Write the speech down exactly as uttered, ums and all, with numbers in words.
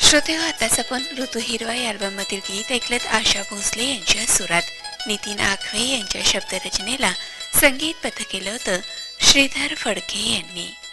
श्रोते हो, आताच आपण ऋतू हिरवा या अल्बममधील गीत ऐकलत आशा भोसले यांच्या सुरात. नितीन आखवे यांच्या शब्दरचनेला संगीतबद्ध केलं होतं श्रीधर फडके यांनी.